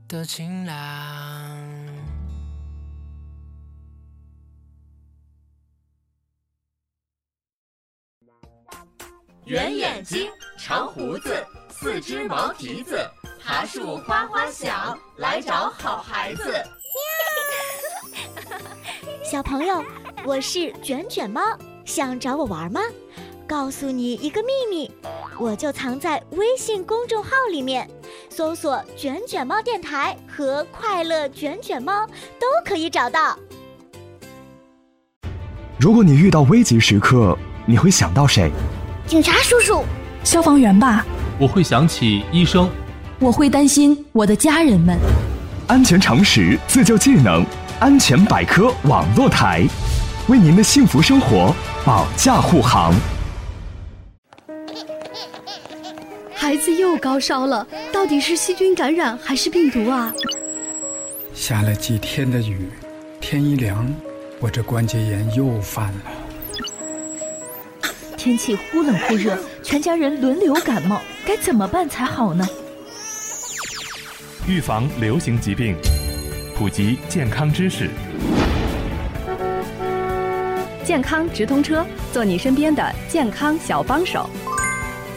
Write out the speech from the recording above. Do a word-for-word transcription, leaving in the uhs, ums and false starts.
的晴朗。 圆眼睛，长胡子，四只毛蹄子，爬树花花小，来找好孩子。 小朋友，我是卷卷猫，想找我玩吗？告诉你一个秘密，我就藏在微信公众号里面，搜索卷卷猫电台和快乐卷卷猫都可以找到。 如果你遇到危急时刻，你会想到谁？ 警察叔叔， 消防员吧。 我会想起医生。 我会担心我的家人们。 安全常识，自救技能，安全百科网络台，为您的幸福生活保驾护航。 孩子又高烧了，到底是细菌感染还是病毒啊？ 下了几天的雨，天一凉，我这关节炎又犯了。 天气忽冷忽热，全家人轮流感冒，该怎么办才好呢？ 预防流行疾病，普及健康知识。 健康直通车，做你身边的健康小帮手。